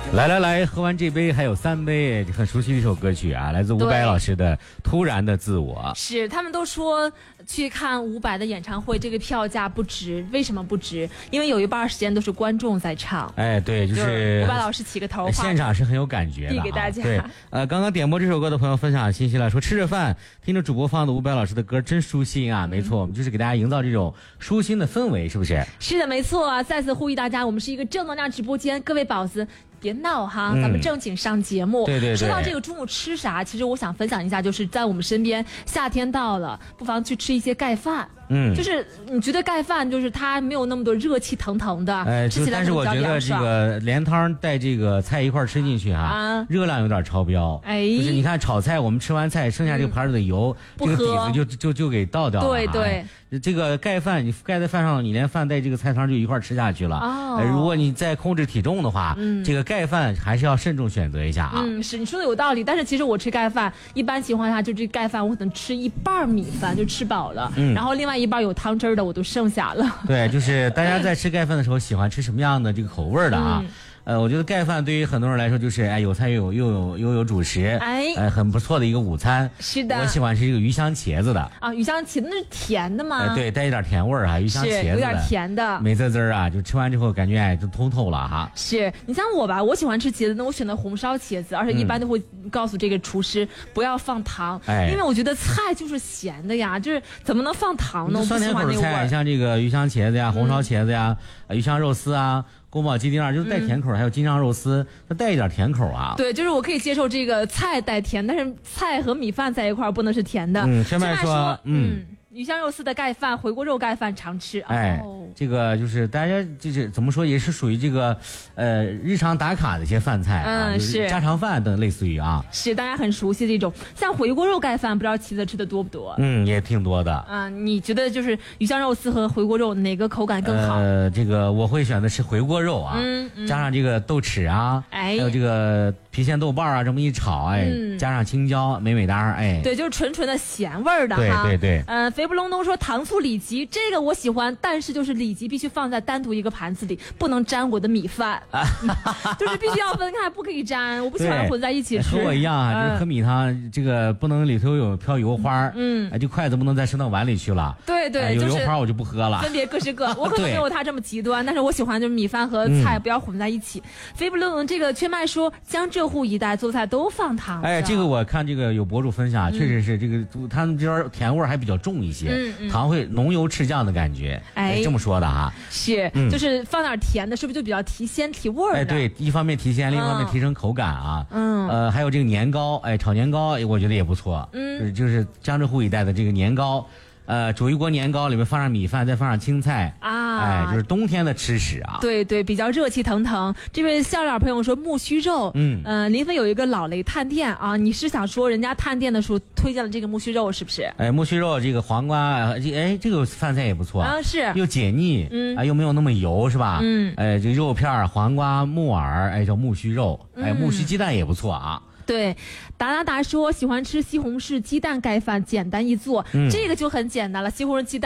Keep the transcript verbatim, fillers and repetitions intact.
来来来，喝完这杯还有三杯，很熟悉的一首歌曲啊，来自伍佰老师的《突然的自我》。 是，他们都说去看伍佰的演唱会，这个票价不值。为什么不值？因为有一半时间都是观众在唱。 哎，对，就是伍佰老师起个头， 现场是很有感觉的、啊。 递给大家。 对，呃，刚刚点播这首歌的朋友分享信息了，说吃着饭听着主播放的伍佰老师的歌真舒心啊。嗯、没错，我们就是给大家营造这种舒心的氛围，是不是？ 是的，没错啊。再次呼吁大家，我们是一个正能量直播间，各位宝子。别闹哈，咱们正经上节目。 嗯、对对对。 说到这个中午吃啥，其实我想分享一下，就是在我们身边，夏天到了，不妨去吃一些盖饭。嗯，就是你觉得盖饭就是它没有那么多热气腾腾的， 哎， 吃起来但是我觉得这个连汤带这个菜一块吃进去啊，啊热量有点超标。哎，就是你看炒菜，我们吃完菜剩下这个盘里的油，嗯、这个底子就就就给倒掉了。 对对。 哎这个盖饭，你盖在饭上，你连饭带这个菜汤就一块吃下去了。哦、呃，如果你再控制体重的话，嗯、这个盖饭还是要慎重选择一下啊。 嗯，是你说的有道理。但是其实我吃盖饭，一般情况下就这盖饭，我可能吃一半米饭就吃饱了，嗯、然后另外一半有汤汁的我都剩下了。 对，就是大家在吃盖饭的时候，喜欢吃什么样的这个口味的啊？嗯呃，我觉得盖饭对于很多人来说就是哎有菜又有又有又有主食，哎，呃很不错的一个午餐。 是的， 我喜欢吃这个鱼香茄子的啊，鱼香茄子那是甜的吗？ 呃、对，带一点甜味儿啊，鱼香茄子的有点甜的， 美滋滋啊，就吃完之后感觉哎就通透了哈。 是你像我吧，我喜欢吃茄子，那我选择红烧茄子，而且一般都会告诉这个厨师不要放糖，嗯、因为我觉得菜就是咸的呀，就是怎么能放糖呢？ 酸甜口菜像这个鱼香茄子呀、红烧茄子呀、嗯、鱼香肉丝啊。宫保鸡丁啊，就是带甜口，嗯、还有京酱肉丝，它带一点甜口啊。 对，就是我可以接受这个菜带甜，但是菜和米饭在一块儿不能是甜的。 嗯，全麦说， 嗯。嗯鱼香肉丝的盖饭，回锅肉盖饭常吃。 哎，哦、这个就是大家就是怎么说，也是属于这个呃日常打卡的一些饭菜啊，嗯、是家常饭等类似于啊， 是大家很熟悉的一种。像回锅肉盖饭，不知道旗子吃的多不多？ 嗯，也挺多的。 嗯，你觉得就是鱼香肉丝和回锅肉哪个口感更好？ 呃，这个我会选择吃回锅肉啊，嗯嗯、加上这个豆豉啊，哎，还有这个郫县豆瓣啊，这么一炒，哎，嗯、加上青椒，美美哒，哎， 对，就是纯纯的咸味儿的哈。对对对， 嗯、呃，肥不隆咚说糖醋里脊这个我喜欢，但是就是里脊必须放在单独一个盘子里，不能沾我的米饭，就是必须要分开，不可以沾，我不喜欢混在一起吃。 和我一样啊，就是喝米汤，这个不能里头有飘油花，嗯，哎，这筷子不能再伸到碗里去了。 对对， 哎、有油花我就不喝了。 分别各是各，我可能没有他这么极端，但是我喜欢就是米饭和菜不要混在一起。肥不隆咚这个缺麦说江浙沪一带做菜都放糖。 哎，这个我看这个有博主分享，嗯、确实是这个他们这边甜味还比较重一些。嗯嗯糖会浓油赤酱的感觉，哎，这么说的哈， 是，嗯、就是放点甜的，是不是就比较提鲜提味儿？ 哎，对，一方面提鲜，另一方面提升口感啊。嗯，呃，还有这个年糕，哎，炒年糕，我觉得也不错。嗯，就是江浙沪一带的这个年糕。呃，煮一锅年糕，里面放上米饭，再放上青菜啊，哎，就是冬天的吃食啊。 对对，比较热气腾腾。这位笑脸朋友说木须肉，嗯，呃，临汾有一个老雷探店啊，你是想说人家探店的时候推荐了这个木须肉是不是？ 哎，木须肉这个黄瓜，哎，这个饭菜也不错啊，是又解腻，嗯，啊又没有那么油是吧？嗯，哎，这肉片、黄瓜、木耳，哎叫木须肉，哎，木须鸡蛋也不错啊。 对，达达达说喜欢吃西红柿鸡蛋盖饭，简单易做，嗯、这个就很简单了。西红柿鸡蛋